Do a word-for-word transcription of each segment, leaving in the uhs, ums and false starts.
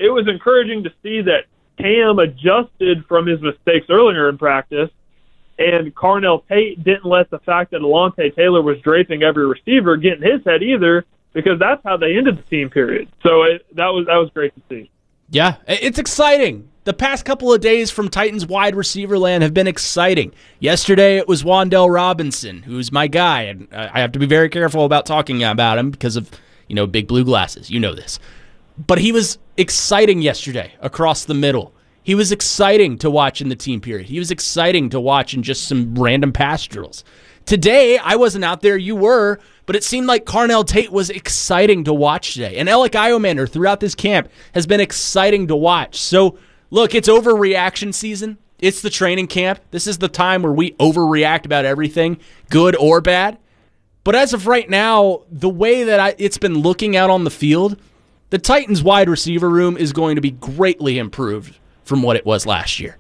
it was encouraging to see that Cam adjusted from his mistakes earlier in practice, and Carnell Tate didn't let the fact that Alontae Taylor was draping every receiver get in his head either, because that's how they ended the team period. So it, that was that was great to see. Yeah, it's exciting. The past couple of days from Titans wide receiver land have been exciting. Yesterday it was Wan'Dale Robinson, who's my guy, and I have to be very careful about talking about him because of, you know, big blue glasses. You know this. But he was exciting yesterday across the middle. He was exciting to watch in the team period. He was exciting to watch in just some random pass drills. Today, I wasn't out there, you were, but it seemed like Carnell Tate was exciting to watch today. And Alec Iomander throughout this camp has been exciting to watch. So, look, it's overreaction season. It's the training camp. This is the time where we overreact about everything, good or bad. But as of right now, the way that I, it's been looking out on the field, the Titans wide receiver room is going to be greatly improved from what it was last year.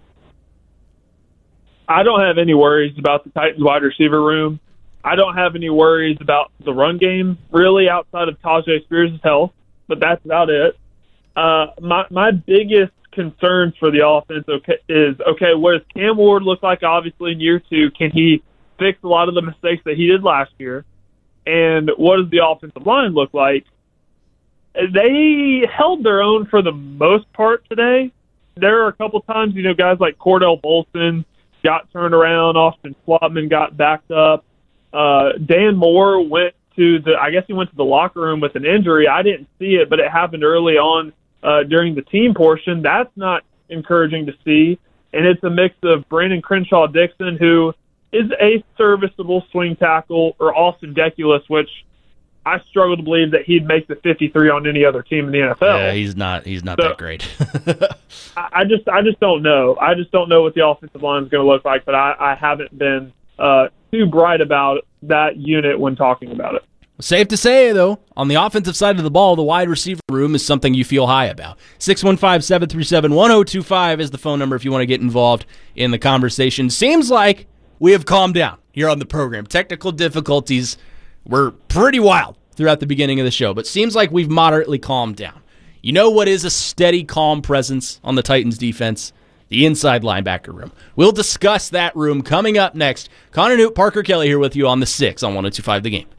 I don't have any worries about the Titans wide receiver room. I don't have any worries about the run game, really, outside of Tyjae Spears' health, but that's about it. Uh, my my biggest concerns for the offense okay, is, okay, what does Cam Ward look like, obviously, in year two? Can he fix a lot of the mistakes that he did last year? And what does the offensive line look like? They held their own for the most part today. There are a couple times, you know, guys like Cordell Bolson got turned around. Austin Swatman got backed up. Uh, Dan Moore went to the, I guess he went to the locker room with an injury. I didn't see it, but it happened early on uh, during the team portion. That's not encouraging to see. And it's a mix of Brandon Crenshaw-Dixon, who is a serviceable swing tackle, or Austin Deculus, which I struggle to believe that he'd make the fifty-three on any other team in the N F L. Yeah, he's not. He's not so, that great. I just, I just don't know. I just don't know what the offensive line is going to look like. But I, I haven't been uh, too bright about that unit when talking about it. Safe to say, though, on the offensive side of the ball, the wide receiver room is something you feel high about. six one five, seven three seven, one oh two five is the phone number if you want to get involved in the conversation. Seems like we have calmed down here on the program. Technical difficulties were pretty wild throughout the beginning of the show, but seems like we've moderately calmed down. You know what is a steady, calm presence on the Titans defense? The inside linebacker room. We'll discuss that room coming up next. Connor Newt, Parker Kelly here with you on the six on one oh two five The Game.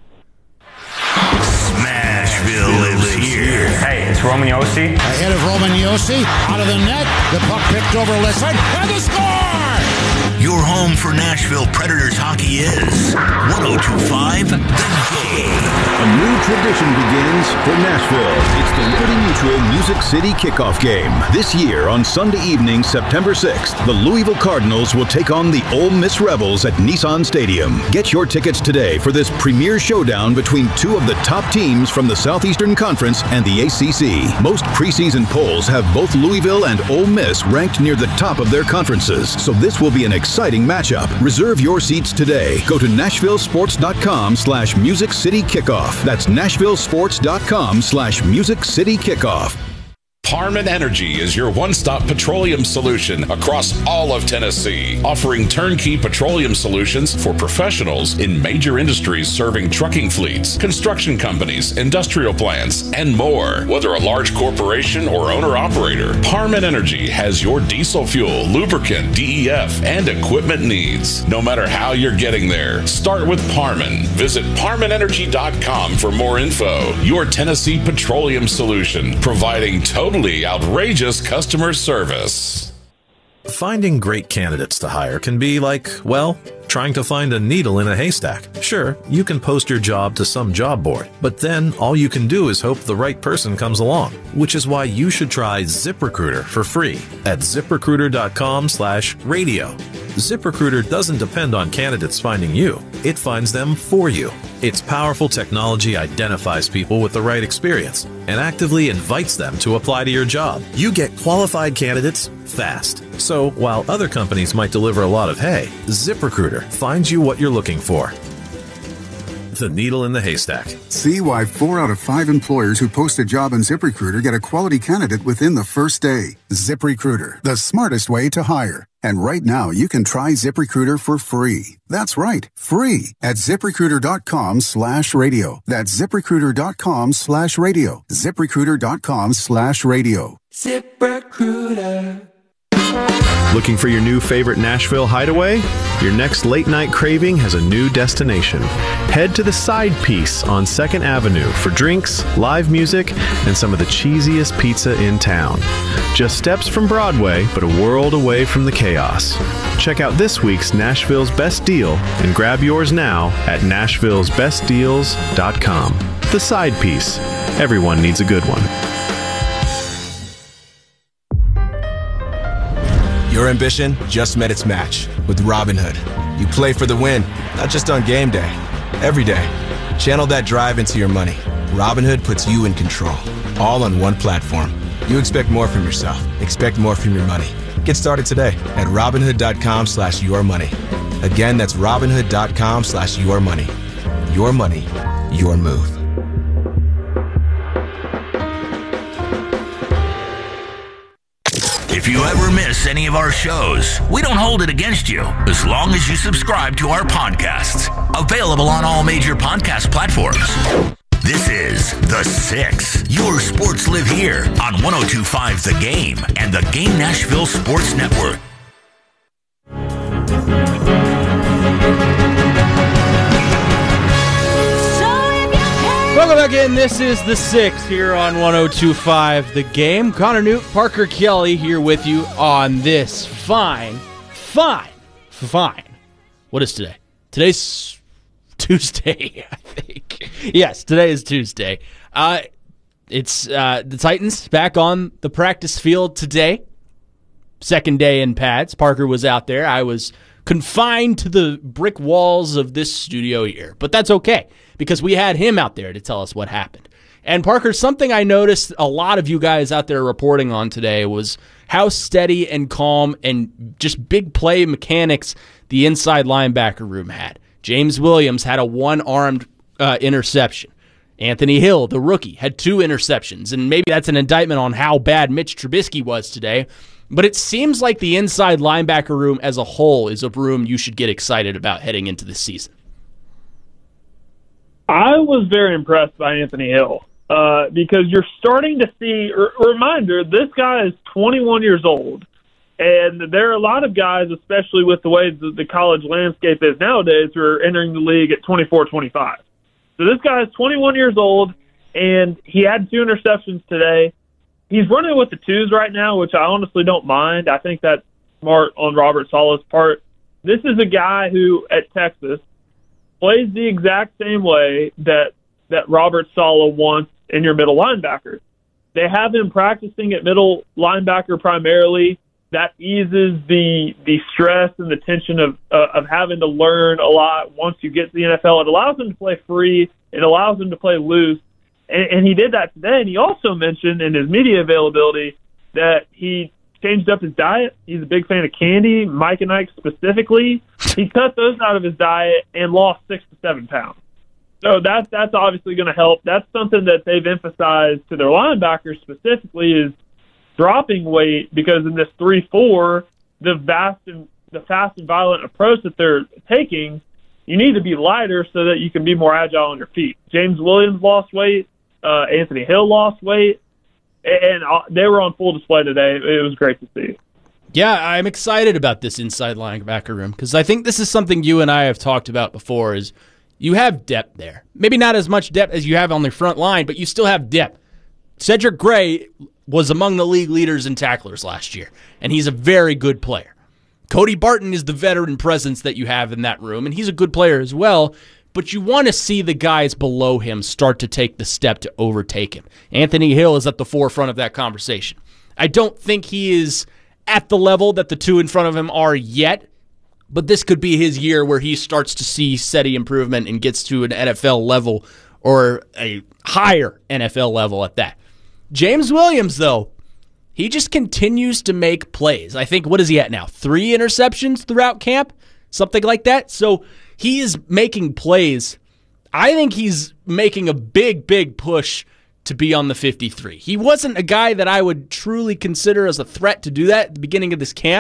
Smashville lives here. Hey, it's Roman Yossi. Ahead of Roman Yossi, out of the net, the puck picked over Listen, and the score! Your home for Nashville Predators hockey is one oh two five The Game. A new tradition begins for Nashville. It's the Liberty Mutual Music City Kickoff Game. This year on Sunday evening, September sixth, the Louisville Cardinals will take on the Ole Miss Rebels at Nissan Stadium. Get your tickets today for this premier showdown between two of the top teams from the Southeastern Conference and the A C C. Most preseason polls have both Louisville and Ole Miss ranked near the top of their conferences, so this will be an exciting matchup. Reserve your seats today. Go to nashville sports dot com slash music city kickoff. That's nashville sports dot com slash music city kickoff. Parman Energy is your one-stop petroleum solution across all of Tennessee, offering turnkey petroleum solutions for professionals in major industries serving trucking fleets, construction companies, industrial plants, and more. Whether a large corporation or owner-operator, Parman Energy has your diesel fuel, lubricant, D E F, and equipment needs. No matter how you're getting there, start with Parman. Visit parman energy dot com for more info. Your Tennessee petroleum solution, providing total outrageous customer service. Finding great candidates to hire can be like, well, trying to find a needle in a haystack. Sure, you can post your job to some job board, but then all you can do is hope the right person comes along, which is why you should try ZipRecruiter for free at zip recruiter dot com slash radio. ZipRecruiter doesn't depend on candidates finding you. It finds them for you. Its powerful technology identifies people with the right experience and actively invites them to apply to your job. You get qualified candidates fast. So while other companies might deliver a lot of hay, ZipRecruiter finds you what you're looking for. The needle in the haystack. See why four out of five employers who post a job on ZipRecruiter get a quality candidate within the first day. ZipRecruiter, the smartest way to hire. And right now, you can try ZipRecruiter for free. That's right, free at ZipRecruiter.com slash radio. That's ZipRecruiter.com slash radio. ZipRecruiter.com slash radio. ZipRecruiter. Looking for your new favorite Nashville hideaway? Your next late night craving has a new destination. Head to the Side Piece on second Avenue for drinks, live music, and some of the cheesiest pizza in town. Just steps from Broadway, but a world away from the chaos. Check out this week's Nashville's Best Deal and grab yours now at Nashville's Best Deals dot com. The Side Piece. Everyone needs a good one. Your ambition just met its match with Robinhood. You play for the win, not just on game day, every day. Channel that drive into your money. Robinhood puts you in control, all on one platform. You expect more from yourself. Expect more from your money. Get started today at Robinhood.com slash your money. Again, that's Robinhood.com slash your money. Your money, your move. If you ever miss any of our shows, we don't hold it against you as long as you subscribe to our podcasts. Available on all major podcast platforms. This is The Six. Your sports live here on one oh two point five The Game and the Game Nashville Sports Network. Welcome back in. This is The Six here on one oh two point five The Game. Connor Newt, Parker Kelly here with you on this fine, fine, fine. What is today? Today's Tuesday, I think. Yes, today is Tuesday. Uh, it's uh, the Titans back on the practice field today. Second day in pads. Parker was out there. I was confined to the brick walls of this studio here. But that's okay, because we had him out there to tell us what happened. And Parker, something I noticed a lot of you guys out there reporting on today was how steady and calm and just big play mechanics the inside linebacker room had. James Williams had a one-armed uh, interception. Anthony Hill, the rookie, had two interceptions. And maybe that's an indictment on how bad Mitch Trubisky was today. But it seems like the inside linebacker room as a whole is a room you should get excited about heading into this season. I was very impressed by Anthony Hill uh, because you're starting to see, r- reminder, this guy is twenty-one years old. And there are a lot of guys, especially with the way the, the college landscape is nowadays, who are entering the league at twenty-four, twenty-five. So this guy is twenty-one years old, and he had two interceptions today. He's running with the twos right now, which I honestly don't mind. I think that's smart on Robert Saleh's part. This is a guy who, at Texas, plays the exact same way that, that Robert Saleh wants in your middle linebacker. They have him practicing at middle linebacker primarily. That eases the the stress and the tension of uh, of having to learn a lot once you get to the N F L. It allows him to play free. It allows him to play loose. And, and he did that today. And he also mentioned in his media availability that he changed up his diet. He's a big fan of candy, Mike and Ike specifically. He cut those out of his diet and lost six to seven pounds. So that's, that's obviously going to help. That's something that they've emphasized to their linebackers specifically is dropping weight, because in this three four, the vast and the fast and violent approach that they're taking, you need to be lighter so that you can be more agile on your feet. James Williams lost weight. Uh, Anthony Hill lost weight. And they were on full display today. It was great to see. Yeah, I'm excited about this inside linebacker room because I think this is something you and I have talked about before is you have depth there. Maybe not as much depth as you have on the front line, but you still have depth. Cedric Gray was among the league leaders in tacklers last year, and he's a very good player. Cody Barton is the veteran presence that you have in that room, and he's a good player as well, but you want to see the guys below him start to take the step to overtake him. Anthony Hill is at the forefront of that conversation. I don't think he is at the level that the two in front of him are yet, but this could be his year where he starts to see steady improvement and gets to an N F L level or a higher N F L level at that. James Williams, though, he just continues to make plays. I think, what is he at now? Three interceptions throughout camp? Something like that. So he is making plays. I think he's making a big, big push to be on the fifty-three. He wasn't a guy that I would truly consider as a threat to do that at the beginning of this camp,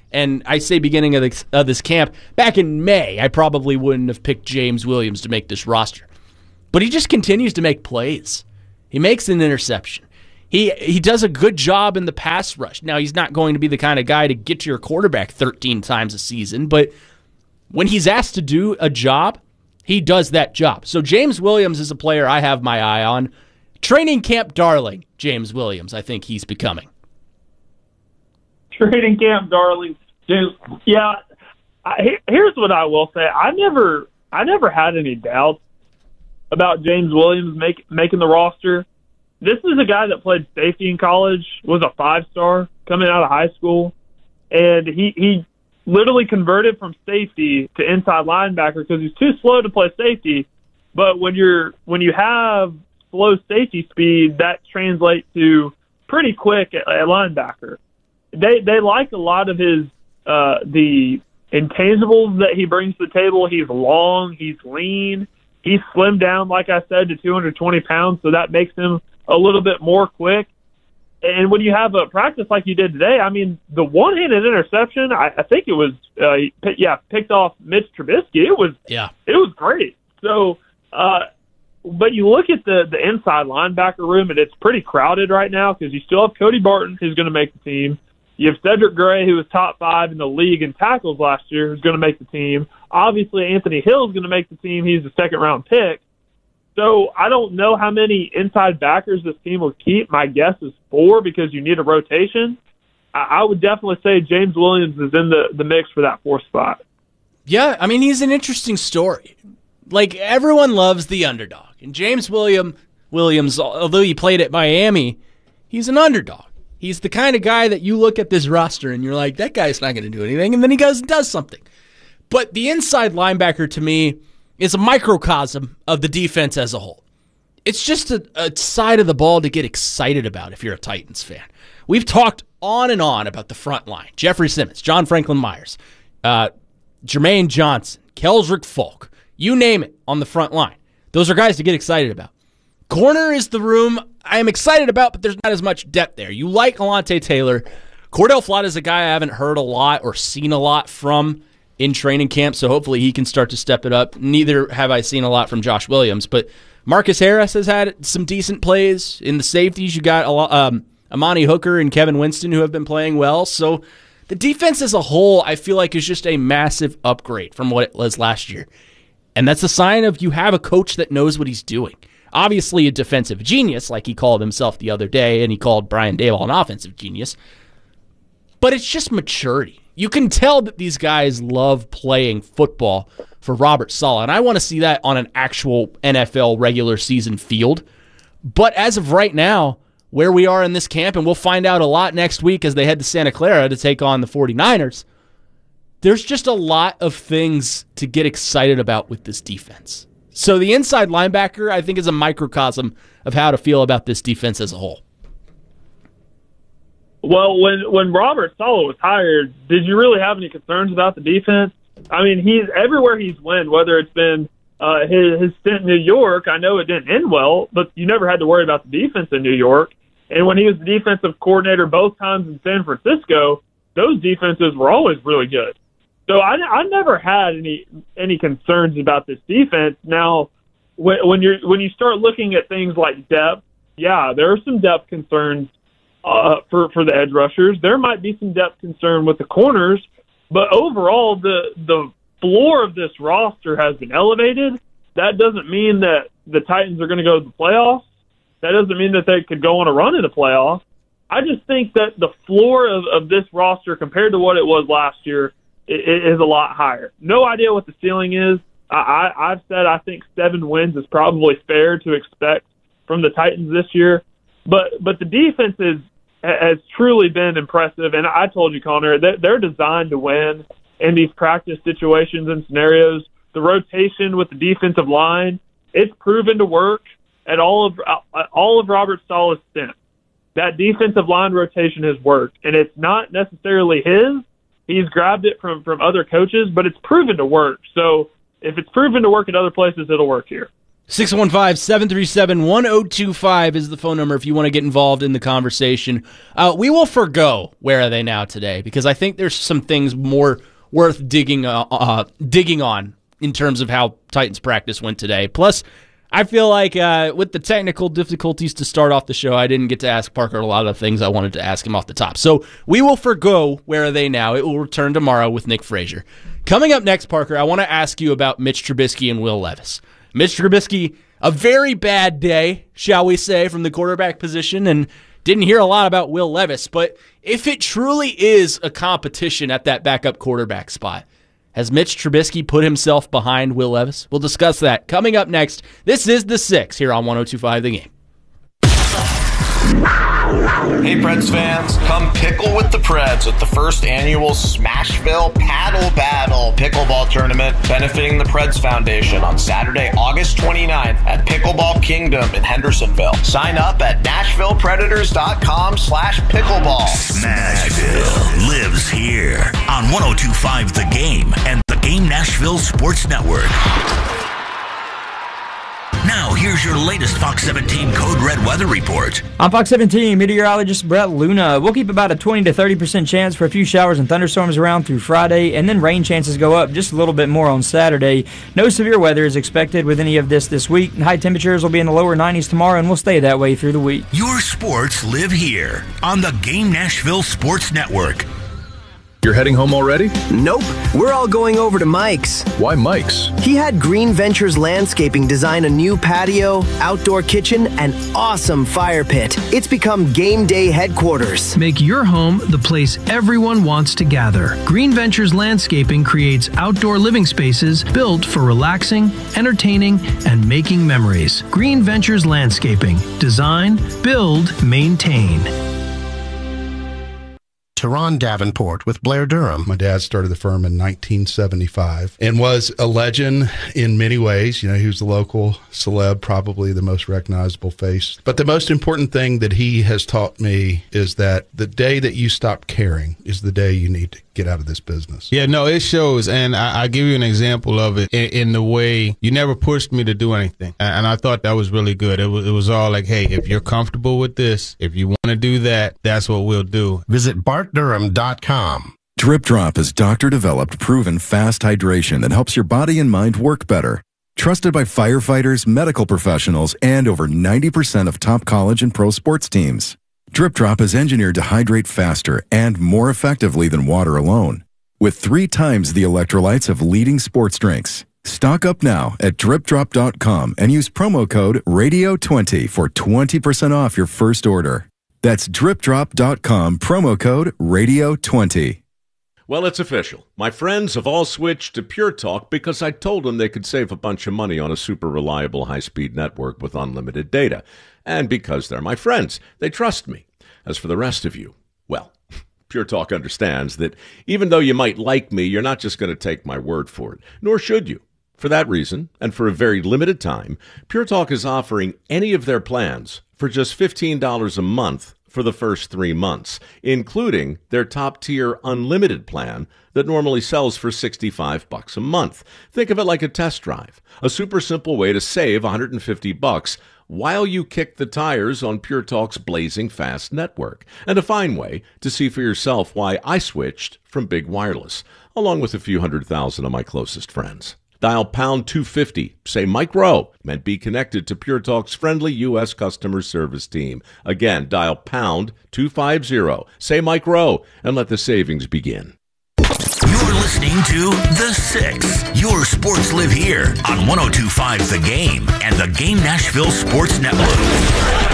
And I say beginning of, the, of this camp, back in May, I probably wouldn't have picked James Williams to make this roster. But he just continues to make plays. He makes an interception. He he does a good job in the pass rush. Now, he's not going to be the kind of guy to get to your quarterback thirteen times a season, but when he's asked to do a job, he does that job. So James Williams is a player I have my eye on. Training camp darling, James Williams, I think he's becoming. Training camp darling. James, yeah, I, here's what I will say. I never I never had any doubts about James Williams make, making the roster. This is a guy that played safety in college, was a five-star coming out of high school, and he, he literally converted from safety to inside linebacker because he's too slow to play safety. But when you're when you have slow safety speed, that translates to pretty quick at, at linebacker. They they like a lot of his uh, the intangibles that he brings to the table. He's long, he's lean, he's slimmed down, like I said, to two hundred twenty pounds, so that makes him a little bit more quick. And when you have a practice like you did today, I mean, the one-handed interception, I, I think it was, uh, yeah, picked off Mitch Trubisky. It was, yeah, it was great. So, uh, but you look at the the inside linebacker room, and it's pretty crowded right now because you still have Cody Barton, who's going to make the team. You have Cedric Gray, who was top five in the league in tackles last year, who's going to make the team. Obviously, Anthony Hill is going to make the team. He's a second-round pick. So I don't know how many inside backers this team will keep. My guess is four because you need a rotation. I, I would definitely say James Williams is in the, the mix for that fourth spot. Yeah, I mean, he's an interesting story. Like, everyone loves the underdog. And James William, Williams, although he played at Miami, he's an underdog. He's the kind of guy that you look at this roster and you're like, that guy's not going to do anything, and then he goes and does something. But the inside linebacker, to me, is a microcosm of the defense as a whole. It's just a, a side of the ball to get excited about if you're a Titans fan. We've talked on and on about the front line. Jeffrey Simmons, John Franklin Myers, uh, Jermaine Johnson, Keldrick Folk, you name it on the front line. Those are guys to get excited about. Corner is the room I am excited about, but there's not as much depth there. You like Alontae Taylor. Cordell Flott is a guy I haven't heard a lot or seen a lot from in training camp, so hopefully he can start to step it up. Neither have I seen a lot from Josh Williams, but Marcus Harris has had some decent plays. In the safeties, you got um, Amani Hooker and Kevin Winston who have been playing well. So the defense as a whole, I feel like, is just a massive upgrade from what it was last year. And that's a sign of you have a coach that knows what he's doing. Obviously a defensive genius, like he called himself the other day, and he called Brian Daboll an offensive genius. But it's just maturity. You can tell that these guys love playing football for Robert Saleh, and I want to see that on an actual N F L regular season field. But as of right now, where we are in this camp, and we'll find out a lot next week as they head to Santa Clara to take on the 49ers, there's just a lot of things to get excited about with this defense. So the inside linebacker, I think, is a microcosm of how to feel about this defense as a whole. Well, when when Robert Saleh was hired, did you really have any concerns about the defense? I mean, he's everywhere he's went, whether it's been uh, his, his stint in New York. I know it didn't end well, but you never had to worry about the defense in New York. And when he was the defensive coordinator both times in San Francisco, those defenses were always really good. So I, I never had any any concerns about this defense. Now, when, when you're when you start looking at things like depth, yeah, there are some depth concerns. Uh, for, for the edge rushers. There might be some depth concern with the corners, but overall the the floor of this roster has been elevated. That doesn't mean that the Titans are going to go to the playoffs. That doesn't mean that they could go on a run in the playoffs. I just think that the floor of, of this roster compared to what it was last year is, is a lot higher. No idea what the ceiling is. I, I, I've said I think seven wins is probably fair to expect from the Titans this year. But but the defense is, has truly been impressive, and I told you, Connor, that they're designed to win in these practice situations and scenarios. The rotation with the defensive line, it's proven to work at all of all of Robert Saleh's stints. That defensive line rotation has worked, and it's not necessarily his. He's grabbed it from, from other coaches, but it's proven to work. So if it's proven to work at other places, it'll work here. six one five, seven three seven, one zero two five is the phone number if you want to get involved in the conversation. Uh, we will forgo Where Are They Now today because I think there's some things more worth digging uh, uh, digging on in terms of how Titans practice went today. Plus, I feel like uh, with the technical difficulties to start off the show, I didn't get to ask Parker a lot of things I wanted to ask him off the top. So we will forgo Where Are They Now. It will return tomorrow with Nick Frazier. Coming up next, Parker, I want to ask you about Mitch Trubisky and Will Levis. Mitch Trubisky, a very bad day, shall we say, from the quarterback position, and didn't hear a lot about Will Levis. But if it truly is a competition at that backup quarterback spot, has Mitch Trubisky put himself behind Will Levis? We'll discuss that coming up next. This is The Six here on one oh two five The Game. Hey Preds fans, come pickle with the Preds at the first annual Smashville Paddle Battle Pickleball Tournament benefiting the Preds Foundation on Saturday, August twenty-ninth at Pickleball Kingdom in Hendersonville. Sign up at nashville predators dot com slash pickleball. Smashville lives here on one oh two five The Game and the Game Nashville Sports Network. Now, here's your latest Fox seventeen Code Red weather report. I'm Fox seventeen meteorologist Brett Luna. We'll keep about a twenty to thirty percent chance for a few showers and thunderstorms around through Friday, and then rain chances go up just a little bit more on Saturday. No severe weather is expected with any of this this week. High temperatures will be in the lower nineties tomorrow, and will stay that way through the week. Your sports live here on the Game Nashville Sports Network. You're heading home already? Nope. We're all going over to Mike's. Why Mike's? He had Green Ventures Landscaping design a new patio, outdoor kitchen, and awesome fire pit. It's become game day headquarters. Make your home the place everyone wants to gather. Green Ventures Landscaping creates outdoor living spaces built for relaxing, entertaining, and making memories. Green Ventures Landscaping. Design, build, maintain. Teron Davenport with Blair Durham. My dad started the firm in nineteen seventy-five and was a legend in many ways. You know, he was the local celeb, probably the most recognizable face. But the most important thing that he has taught me is that the day that you stop caring is the day you need to get out of this business. Yeah, no, it shows. And I, I give you an example of it in, in the way you never pushed me to do anything. And, and I thought that was really good. It was, it was all like, hey, if you're comfortable with this, if you want to do that, that's what we'll do. Visit bart durham dot com. Drip Drop is doctor-developed, proven fast hydration that helps your body and mind work better. Trusted by firefighters, medical professionals, and over ninety percent of top college and pro sports teams. Drip Drop is engineered to hydrate faster and more effectively than water alone, with three times the electrolytes of leading sports drinks. Stock up now at drip drop dot com and use promo code radio twenty for twenty percent off your first order. That's drip drop dot com, promo code radio twenty. Well, it's official. My friends have all switched to Pure Talk because I told them they could save a bunch of money on a super reliable high-speed network with unlimited data. And because they're my friends, they trust me. As for the rest of you, well, Pure Talk understands that even though you might like me, you're not just going to take my word for it, nor should you. For that reason, and for a very limited time, Pure Talk is offering any of their plans for just fifteen dollars a month for the first three months, including their top-tier unlimited plan that normally sells for sixty-five bucks a month. Think of it like a test drive, a super simple way to save one hundred fifty bucks while you kick the tires on Pure Talk's blazing fast network, and a fine way to see for yourself why I switched from Big Wireless, along with a few hundred thousand of my closest friends. Dial pound two fifty, say Mike Rowe, and be connected to Pure Talk's friendly U S customer service team. Again, dial pound two fifty, say Mike Rowe, and let the savings begin. You're listening to The Six. Your sports live here on one oh two point five The Game and the Game Nashville Sports Network.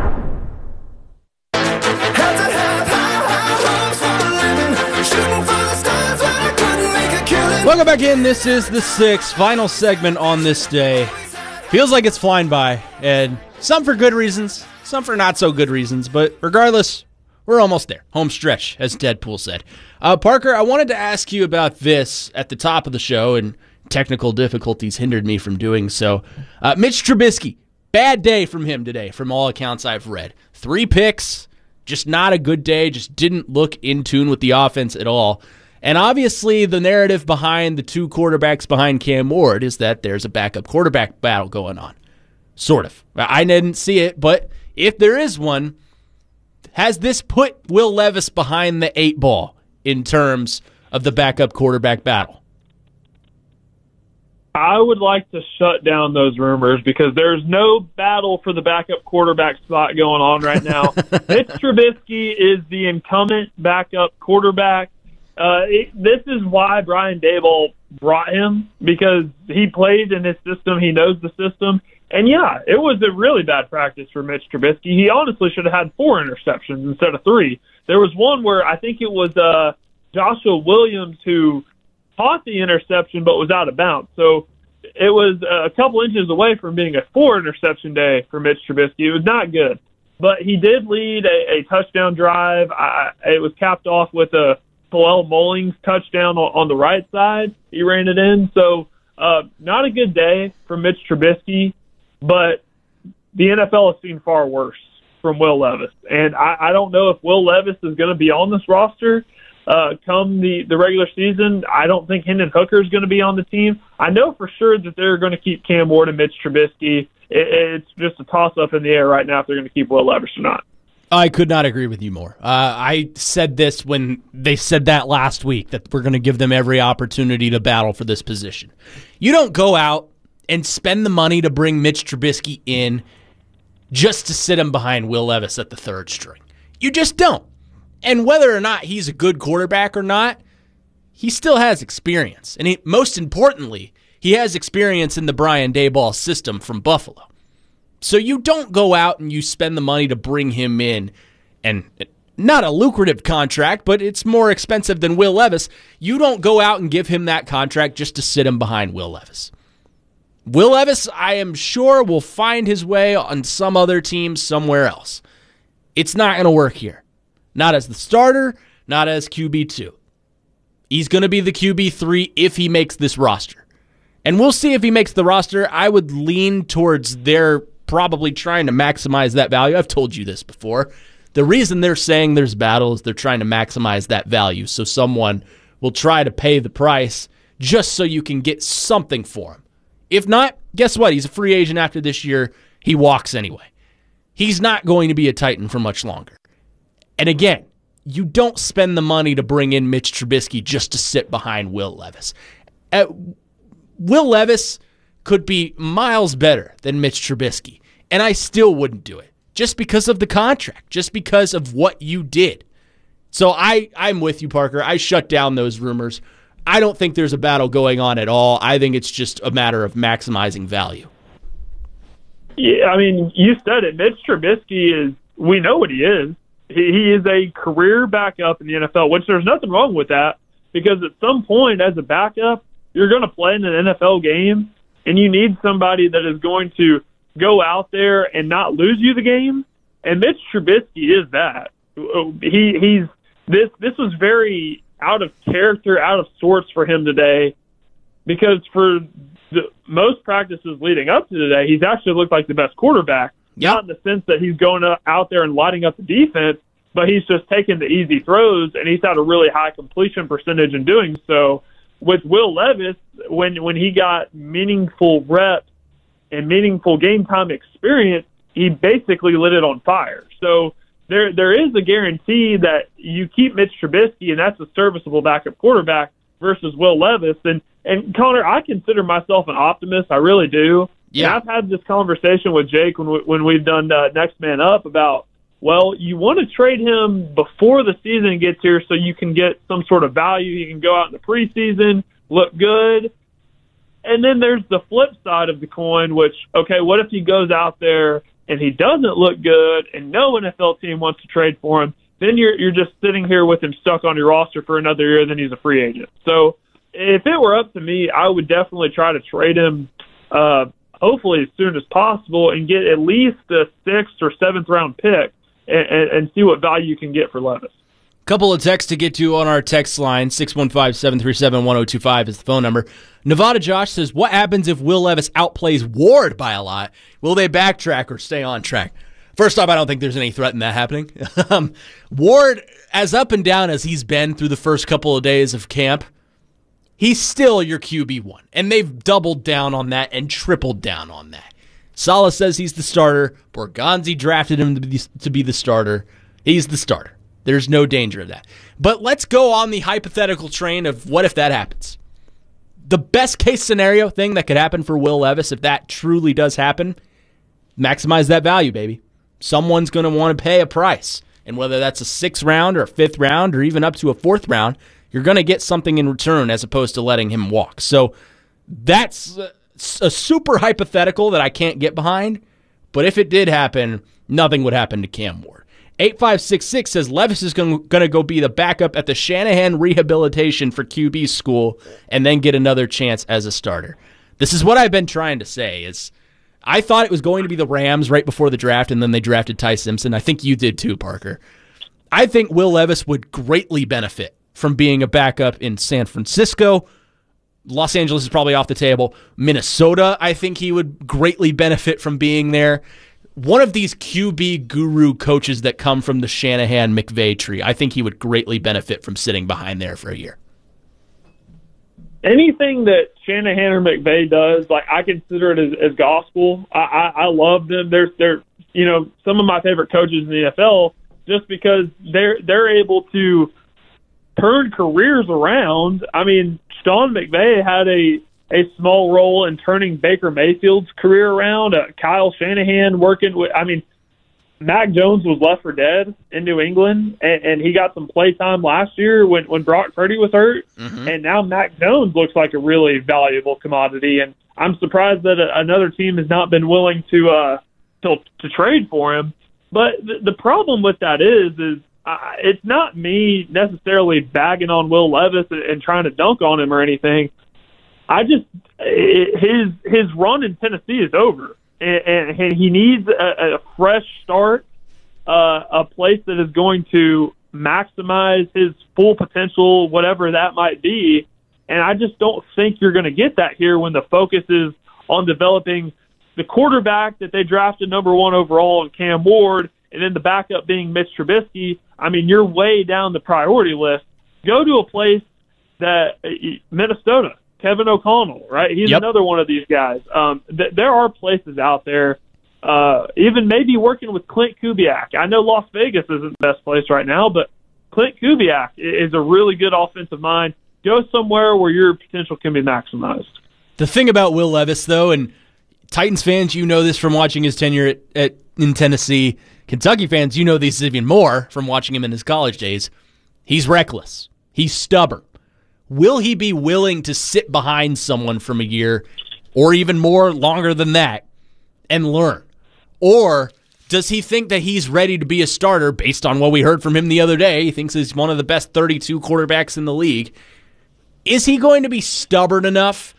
Welcome back in. This is The Six, final segment on this day. Feels like it's flying by, and some for good reasons, some for not so good reasons, but regardless, we're almost there. Home stretch, as Deadpool said. Uh, Parker, I wanted to ask you about this at the top of the show, and technical difficulties hindered me from doing so. Uh, Mitch Trubisky, bad day from him today, from all accounts I've read. Three picks, just not a good day, just didn't look in tune with the offense at all. And obviously the narrative behind the two quarterbacks behind Cam Ward is that there's a backup quarterback battle going on. Sort of. I didn't see it, but if there is one, has this put Will Levis behind the eight ball in terms of the backup quarterback battle? I would like to shut down those rumors because there's no battle for the backup quarterback spot going on right now. Mitch Trubisky is the incumbent backup quarterback. Uh, it, this is why Brian Daboll brought him, because he played in his system. He knows the system. And, yeah, it was a really bad practice for Mitch Trubisky. He honestly should have had four interceptions instead of three. There was one where I think it was uh, Joshua Williams who caught the interception but was out of bounds. So it was a couple inches away from being a four-interception day for Mitch Trubisky. It was not good. But he did lead a, a touchdown drive. I, it was capped off with a Phalel Mullings touchdown on, on the right side. He ran it in. So uh, not a good day for Mitch Trubisky, but the N F L has seen far worse from Will Levis. And I, I don't know if Will Levis is going to be on this roster uh, come the, the regular season. I don't think Hendon Hooker is going to be on the team. I know for sure that they're going to keep Cam Ward and Mitch Trubisky. It, it's just a toss-up in the air right now if they're going to keep Will Levis or not. I could not agree with you more. Uh, I said this when they said that last week, that we're going to give them every opportunity to battle for this position. You don't go out and spend the money to bring Mitch Trubisky in just to sit him behind Will Levis at the third string. You just don't. And whether or not he's a good quarterback or not, he still has experience. And he, most importantly, he has experience in the Brian Daboll system from Buffalo. So you don't go out and you spend the money to bring him in, and not a lucrative contract, but it's more expensive than Will Levis. You don't go out and give him that contract just to sit him behind Will Levis. Will Levis, I am sure, will find his way on some other team somewhere else. It's not going to work here. Not as the starter, not as Q B two. He's going to be the Q B three if he makes this roster. And we'll see if he makes the roster. I would lean towards their probably trying to maximize that value. I've told you this before. The reason they're saying there's battles, they're trying to maximize that value. So someone will try to pay the price just so you can get something for him. If not, guess what? He's a free agent after this year. He walks anyway. He's not going to be a Titan for much longer. And again, you don't spend the money to bring in Mitch Trubisky just to sit behind Will Levis. Uh, Will Levis could be miles better than Mitch Trubisky, and I still wouldn't do it just because of the contract, just because of what you did. So I, I'm with you, Parker. I shut down those rumors. I don't think there's a battle going on at all. I think it's just a matter of maximizing value. Yeah, I mean, you said it. Mitch Trubisky is, we know what he is. He, he is a career backup in the N F L, which there's nothing wrong with that, because at some point as a backup, you're going to play in an N F L game, and you need somebody that is going to go out there and not lose you the game. And Mitch Trubisky is that. He he's this this was very out of character, out of sorts for him today, because for the most practices leading up to today, he's actually looked like the best quarterback. Yep. Not in the sense that he's going out there and lighting up the defense, but he's just taking the easy throws, and he's had a really high completion percentage in doing so. With Will Levis, when when he got meaningful reps and meaningful game time experience, he basically lit it on fire. So there there is a guarantee that you keep Mitch Trubisky, and that's a serviceable backup quarterback, versus Will Levis. And, and Connor, I consider myself an optimist. I really do. Yeah. And I've had this conversation with Jake when, we, when we've done uh, Next Man Up about, well, you want to trade him before the season gets here so you can get some sort of value. He can go out in the preseason, look good. And then there's the flip side of the coin, which, okay, what if he goes out there and he doesn't look good and no N F L team wants to trade for him? Then you're you're just sitting here with him stuck on your roster for another year, then he's a free agent. So if it were up to me, I would definitely try to trade him uh, hopefully as soon as possible and get at least a sixth or seventh round pick and, and, and see what value you can get for Levis. Couple of texts to get to on our text line. six one five, seven three seven, one oh two five is the phone number. Nevada Josh says, what happens if Will Levis outplays Ward by a lot? Will they backtrack or stay on track? First off, I don't think there's any threat in that happening. um, Ward, as up and down as he's been through the first couple of days of camp, he's still your Q B one. And they've doubled down on that and tripled down on that. Saleh says he's the starter. Borgonzi drafted him to be, to be the starter. He's the starter. There's no danger of that. But let's go on the hypothetical train of what if that happens. The best case scenario thing that could happen for Will Levis, if that truly does happen, maximize that value, baby. Someone's going to want to pay a price. And whether that's a sixth round or a fifth round or even up to a fourth round, you're going to get something in return as opposed to letting him walk. So that's a super hypothetical that I can't get behind. But if it did happen, nothing would happen to Cam Ward. eight five six six says Levis is going to go be the backup at the Shanahan Rehabilitation for Q B School and then get another chance as a starter. This is what I've been trying to say is I thought it was going to be the Rams right before the draft, and then they drafted Ty Simpson. I think you did too, Parker. I think Will Levis would greatly benefit from being a backup in San Francisco. Los Angeles is probably off the table. Minnesota, I think he would greatly benefit from being there. One of these Q B guru coaches that come from the Shanahan-McVay tree, I think he would greatly benefit from sitting behind there for a year. Anything that Shanahan or McVay does, like I consider it as, as gospel. I, I, I love them. They're they're you know some of my favorite coaches in the N F L just because they're they're able to turn careers around. I mean, Sean McVay had a a small role in turning Baker Mayfield's career around. Uh, Kyle Shanahan working with. I mean, Mac Jones was left for dead in New England, and, and he got some play time last year when, when Brock Purdy was hurt. Mm-hmm. And now Mac Jones looks like a really valuable commodity. And I'm surprised that a, another team has not been willing to uh, to, to trade for him. But the, the problem with that is, is uh, it's not me necessarily bagging on Will Levis and, and trying to dunk on him or anything. I just it, his his run in Tennessee is over. And, and he needs a, a fresh start, uh, a place that is going to maximize his full potential, whatever that might be. And I just don't think you're going to get that here when the focus is on developing the quarterback that they drafted number one overall in Cam Ward, and then the backup being Mitch Trubisky. I mean, you're way down the priority list. Go to a place that Minnesota. Kevin O'Connell, right? He's yep. another one of these guys. Um, th- there are places out there, uh, even maybe working with Clint Kubiak. I know Las Vegas isn't the best place right now, but Clint Kubiak is a really good offensive mind. Go somewhere where your potential can be maximized. The thing about Will Levis, though, and Titans fans, you know this from watching his tenure at, at in Tennessee. Kentucky fans, you know this even more from watching him in his college days. He's reckless. He's stubborn. Will he be willing to sit behind someone from a year or even more longer than that and learn? Or does he think that he's ready to be a starter based on what we heard from him the other day? He thinks he's one of the best thirty-two quarterbacks in the league. Is he going to be stubborn enough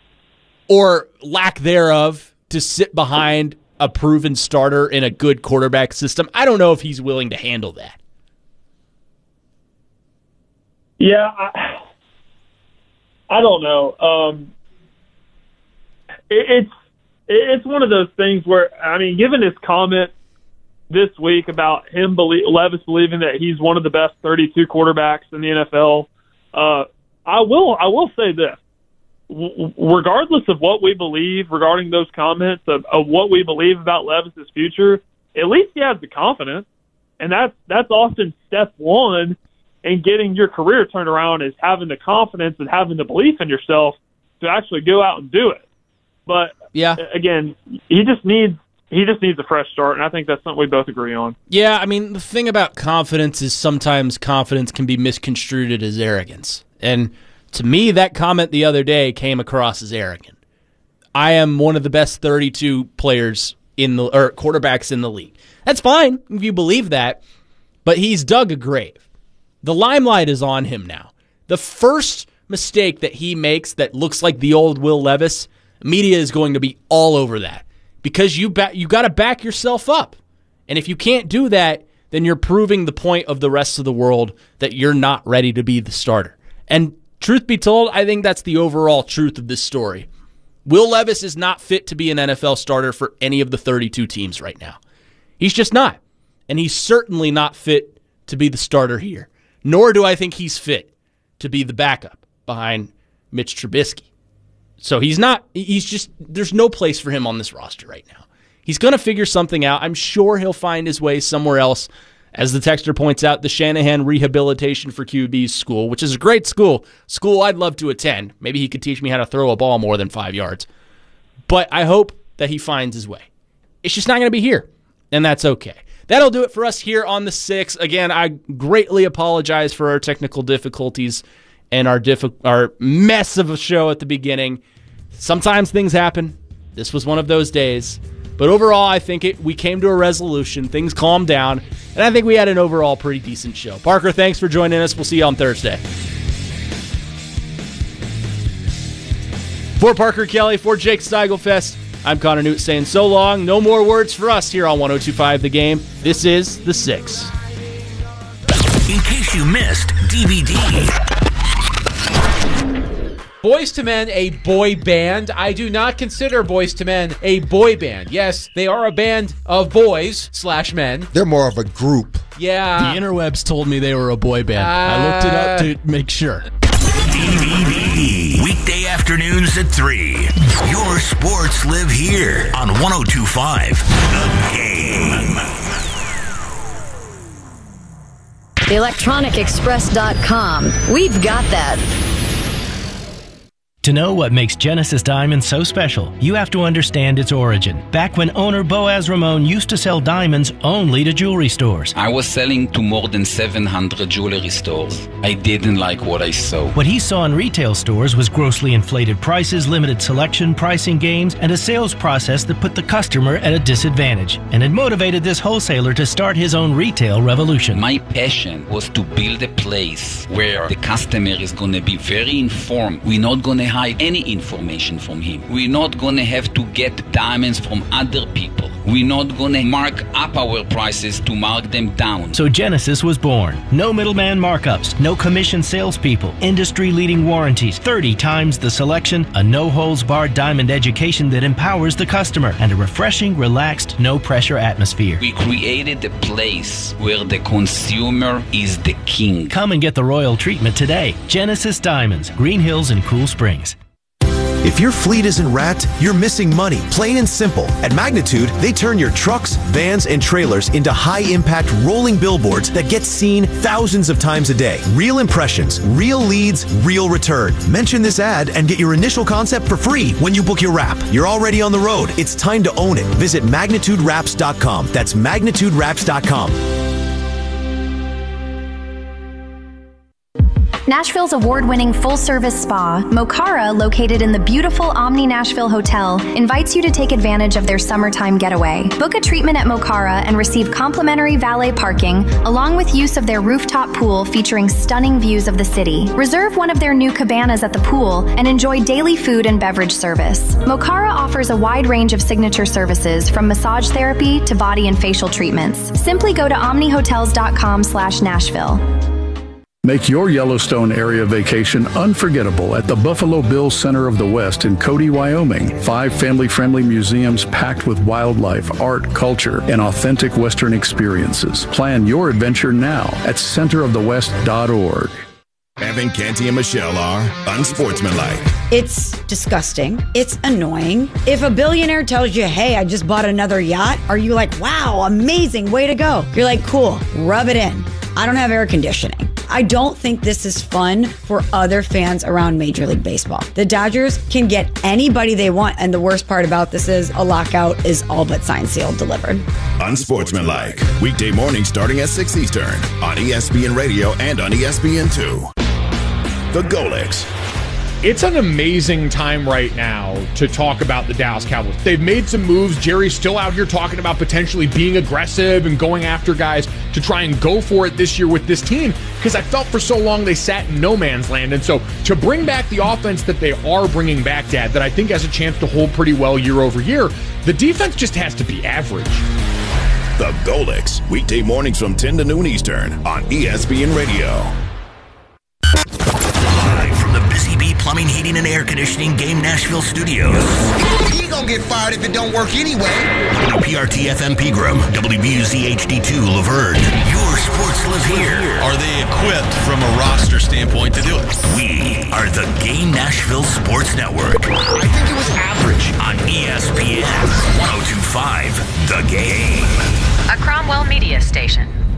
or lack thereof to sit behind a proven starter in a good quarterback system? I don't know if he's willing to handle that. Yeah, I... I don't know. Um, it, it's it's one of those things where, I mean, given his comment this week about him believe, Levis believing that he's one of the best thirty-two quarterbacks in the N F L, uh, I will I will say this: w- regardless of what we believe regarding those comments of, of what we believe about Levis's future, at least he has the confidence, and that's that's often step one. And getting your career turned around is having the confidence and having the belief in yourself to actually go out and do it. But yeah, again, he just needs he just needs a fresh start, and I think that's something we both agree on. Yeah, I mean, the thing about confidence is sometimes confidence can be misconstrued as arrogance. And to me, that comment the other day came across as arrogant. I am one of the best thirty-two players in the or quarterbacks in the league. That's fine if you believe that, but he's dug a grave. The limelight is on him now. The first mistake that he makes that looks like the old Will Levis, media is going to be all over that because you ba- you got to back yourself up. And if you can't do that, then you're proving the point of the rest of the world that you're not ready to be the starter. And truth be told, I think that's the overall truth of this story. Will Levis is not fit to be an N F L starter for any of the thirty-two teams right now. He's just not. And he's certainly not fit to be the starter here. Nor do I think he's fit to be the backup behind Mitch Trubisky. So he's not, he's just, there's no place for him on this roster right now. He's going to figure something out. I'm sure he'll find his way somewhere else. As the texter points out, the Shanahan Rehabilitation for Q Bs school, which is a great school, school I'd love to attend. Maybe he could teach me how to throw a ball more than five yards. But I hope that he finds his way. It's just not going to be here, and that's okay. That'll do it for us here on the six. Again, I greatly apologize for our technical difficulties and our diffi- our mess of a show at the beginning. Sometimes things happen. This was one of those days. But overall, I think it, we came to a resolution. Things calmed down. And I think we had an overall pretty decent show. Parker, thanks for joining us. We'll see you on Thursday. For Parker Kelly, for Jake Steigelfest, I'm Connor Newt saying so long. No more words for us here on one oh two point five The Game. This is The Six. In case you missed D V D. Boyz two Men, a boy band. I do not consider Boyz two Men a boy band. Yes, they are a band of boys slash men. They're more of a group. Yeah. The interwebs told me they were a boy band. Uh, I looked it up to make sure. D V D. Weekday afternoons at three. Your sports live here on one oh two point five The Game. the electronic express dot com. We've got that. To know what makes Genesis Diamonds so special, you have to understand its origin. Back when owner Boaz Ramon used to sell diamonds only to jewelry stores. I was selling to more than seven hundred jewelry stores. I didn't like what I saw. What he saw in retail stores was grossly inflated prices, limited selection, pricing games, and a sales process that put the customer at a disadvantage. And it motivated this wholesaler to start his own retail revolution. My passion was to build a place where the customer is going to be very informed. We're not going to hide any information from him. We're not going to have to get diamonds from other people. We're not going to mark up our prices to mark them down. So Genesis was born. No middleman markups, no commission salespeople, industry-leading warranties, thirty times the selection, a no-holds-barred diamond education that empowers the customer, and a refreshing, relaxed, no-pressure atmosphere. We created a place where the consumer is the king. Come and get the royal treatment today. Genesis Diamonds, Green Hills and Cool Springs. If your fleet isn't wrapped, you're missing money, plain and simple. At Magnitude, they turn your trucks, vans, and trailers into high-impact rolling billboards that get seen thousands of times a day. Real impressions, real leads, real return. Mention this ad and get your initial concept for free when you book your wrap. You're already on the road. It's time to own it. Visit magnitude wraps dot com. That's magnitude wraps dot com. Nashville's award-winning full-service spa, Mokara, located in the beautiful Omni Nashville Hotel, invites you to take advantage of their summertime getaway. Book a treatment at Mokara and receive complimentary valet parking, along with use of their rooftop pool featuring stunning views of the city. Reserve one of their new cabanas at the pool and enjoy daily food and beverage service. Mokara offers a wide range of signature services, from massage therapy to body and facial treatments. Simply go to omnihotels dot com slash Nashville. Make your Yellowstone area vacation unforgettable at the Buffalo Bill Center of the West in Cody, Wyoming. Five family-friendly museums packed with wildlife, art, culture, and authentic Western experiences. Plan your adventure now at center of the west dot org. Evan, Canty, and Michelle are unsportsmanlike. It's disgusting. It's annoying. If a billionaire tells you, hey, I just bought another yacht, are you like, wow, amazing, way to go? You're like, cool, rub it in. I don't have air conditioning. I don't think this is fun for other fans around Major League Baseball. The Dodgers can get anybody they want, and the worst part about this is a lockout is all but signed, sealed, delivered. Unsportsmanlike. Weekday morning starting at six Eastern on E S P N Radio and on E S P N two. The Golics. It's an amazing time right now to talk about the Dallas Cowboys. They've made some moves. Jerry's still out here talking about potentially being aggressive and going after guys to try and go for it this year with this team, because I felt for so long they sat in no man's land. And so to bring back the offense that they are bringing back, Dad, that I think has a chance to hold pretty well year over year, the defense just has to be average. The Golics. Weekday mornings from ten to noon Eastern on E S P N Radio. Live from the Busy Bee Plaza Plumbing, Heating, and Air Conditioning Game Nashville Studios. He gonna get fired if it don't work anyway. W P R T F M Pegram, W B U Z H D two Laverne. Your sports live here. Are they equipped from a roster standpoint to do it? We are the Game Nashville Sports Network. I think it was average. On E S P N one oh two point five, The Game. A Cromwell Media Station.